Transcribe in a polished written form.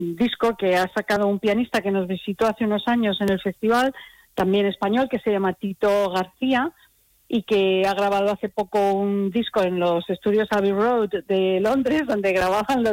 disco que ha sacado un pianista que nos visitó hace unos años en el festival, también español, que se llama Tito García, y que ha grabado hace poco un disco en los estudios Abbey Road de Londres, donde grababan los